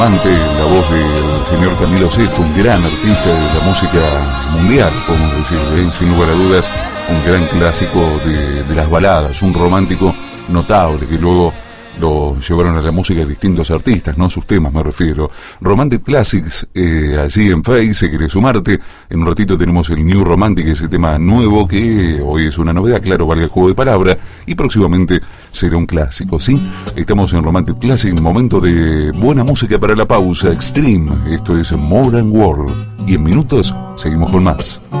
Ante la voz del señor Camilo Sesto, un gran artista de la música mundial, podemos decir, sin lugar a dudas, un gran clásico de las baladas, un romántico notable que luego lo llevaron a la música de distintos artistas, no sus temas me refiero. Romantic Classics, allí en Face, si querés sumarte. En un ratito tenemos el New Romantic, ese tema nuevo que hoy es una novedad, claro, valga el juego de palabra, y próximamente será un clásico, ¿sí? Estamos en Romantic Classic, momento de buena música para la pausa, Extreme. Esto es Modern World, y en minutos seguimos con más.